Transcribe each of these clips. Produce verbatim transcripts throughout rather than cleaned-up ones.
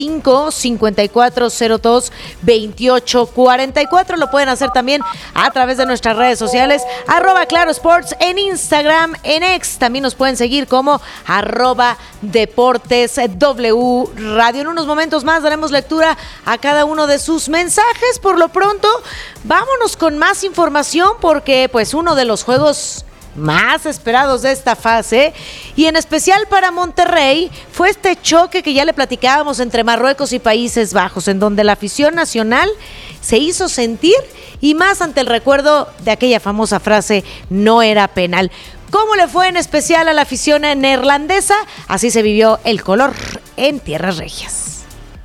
cinco cincuenta y cuatro cero dos veintiocho cuarenta y cuatro. Lo pueden hacer también a través de nuestras redes sociales, arroba Claro Sports en Instagram, en X. También nos pueden seguir como arroba Deportes W Radio. En unos momentos más daremos lectura a cada uno de sus mensajes. Por lo pronto, vámonos con más información porque pues uno de los juegos más esperados de esta fase, y en especial para Monterrey, fue este choque que ya le platicábamos entre Marruecos y Países Bajos, en donde la afición nacional se hizo sentir, y más ante el recuerdo de aquella famosa frase, no era penal. ¿Cómo le fue en especial a la afición neerlandesa? Así se vivió el color en Tierras Regias.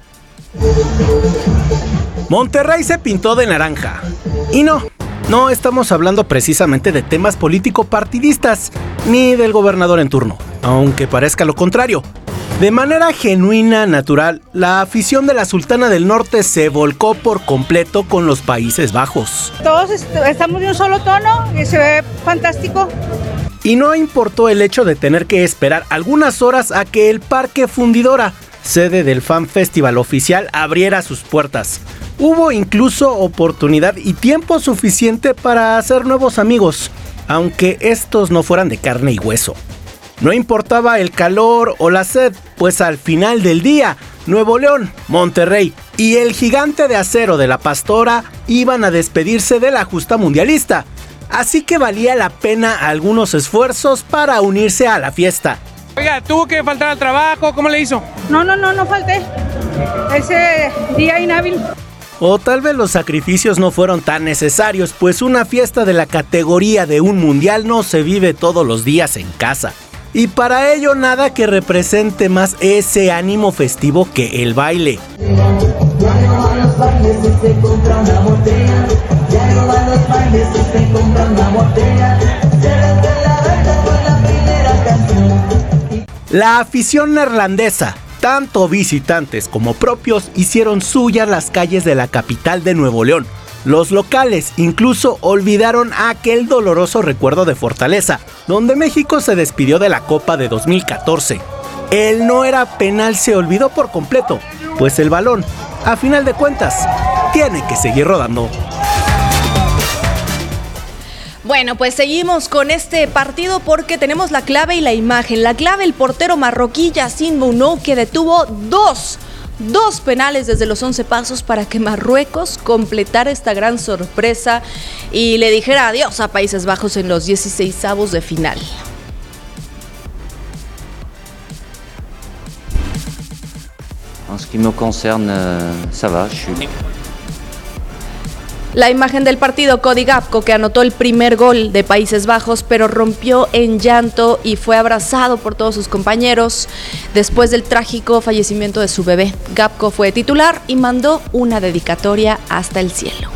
Monterrey se pintó de naranja, y no No estamos hablando precisamente de temas político-partidistas, ni del gobernador en turno, aunque parezca lo contrario. De manera genuina, natural, la afición de la Sultana del Norte se volcó por completo con los Países Bajos. Todos est- estamos de un solo tono y se ve fantástico. Y no importó el hecho de tener que esperar algunas horas a que el Parque Fundidora, sede del Fan Festival oficial, abriera sus puertas. Hubo incluso oportunidad y tiempo suficiente para hacer nuevos amigos, aunque estos no fueran de carne y hueso. No importaba el calor o la sed, pues al final del día, Nuevo León, Monterrey y el Gigante de Acero de la Pastora iban a despedirse de la justa mundialista, así que valía la pena algunos esfuerzos para unirse a la fiesta. Oiga, ¿tuvo que faltar al trabajo? ¿Cómo le hizo? No, no, no, no falté. Ese día inhábil. O tal vez los sacrificios no fueron tan necesarios, pues una fiesta de la categoría de un mundial no se vive todos los días en casa. Y para ello nada que represente más ese ánimo festivo que el baile. La afición neerlandesa, tanto visitantes como propios, hicieron suyas las calles de la capital de Nuevo León. Los locales incluso olvidaron aquel doloroso recuerdo de Fortaleza, donde México se despidió de la Copa de dos mil catorce. El no era penal se olvidó por completo, pues el balón, a final de cuentas, tiene que seguir rodando. Bueno, pues seguimos con este partido porque tenemos la clave y la imagen. La clave, el portero marroquí Yacine Bounou, que detuvo dos, dos penales desde los once pasos para que Marruecos completara esta gran sorpresa y le dijera adiós a Países Bajos en los dieciseisavos de final. En ce qui me concerne, ça va, je suis... La imagen del partido, Cody Gakpo, que anotó el primer gol de Países Bajos, pero rompió en llanto y fue abrazado por todos sus compañeros después del trágico fallecimiento de su bebé. Gakpo fue titular y mandó una dedicatoria hasta el cielo.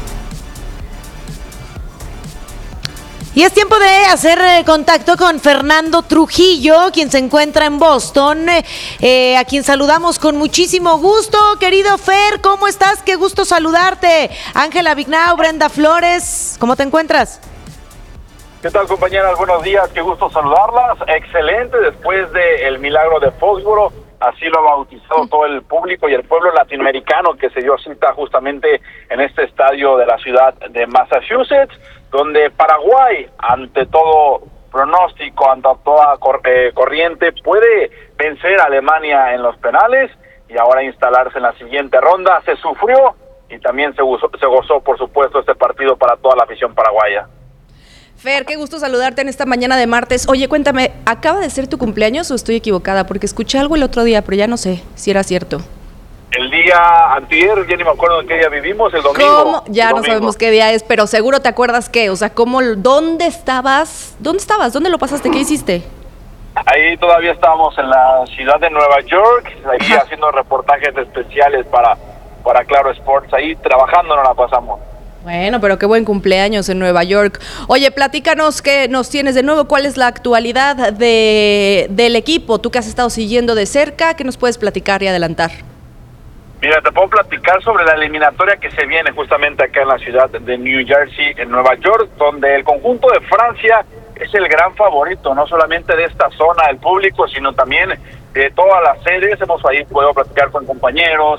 Y es tiempo de hacer eh, contacto con Fernando Trujillo, quien se encuentra en Boston, eh, eh, a quien saludamos con muchísimo gusto. Querido Fer, ¿cómo estás? Qué gusto saludarte. Ángela Vignau, Brenda Flores, ¿cómo te encuentras? ¿Qué tal, compañeras? Buenos días, qué gusto saludarlas. Excelente, después del milagro de Foxboro, así lo ha bautizado todo el público y el pueblo latinoamericano que se dio cita justamente en este estadio de la ciudad de Massachusetts, donde Paraguay, ante todo pronóstico, ante toda cor- eh, corriente, puede vencer a Alemania en los penales y ahora instalarse en la siguiente ronda. Se sufrió y también se gozó, se gozó, por supuesto, este partido para toda la afición paraguaya. Fer, qué gusto saludarte en esta mañana de martes. Oye, cuéntame, ¿acaba de ser tu cumpleaños o estoy equivocada? Porque escuché algo el otro día, pero ya no sé si era cierto. El día antier, ya ni me acuerdo en qué día vivimos, el domingo. ¿Cómo? Ya el no domingo. sabemos qué día es, pero seguro te acuerdas qué, o sea, ¿cómo, dónde estabas? ¿Dónde estabas? ¿Dónde lo pasaste? ¿Qué hiciste? Ahí todavía estábamos en la ciudad de Nueva York, ahí Ajá. haciendo reportajes especiales para, para Claro Sports, ahí trabajando nos la pasamos. Bueno, pero qué buen cumpleaños en Nueva York. Oye, platícanos qué nos tienes de nuevo, cuál es la actualidad de, del equipo, tú que has estado siguiendo de cerca, ¿qué nos puedes platicar y adelantar? Mira, te puedo platicar sobre la eliminatoria que se viene justamente acá en la ciudad de New Jersey, en Nueva York, donde el conjunto de Francia es el gran favorito, no solamente de esta zona del público, sino también de todas las sedes. Hemos ahí podido platicar con compañeros,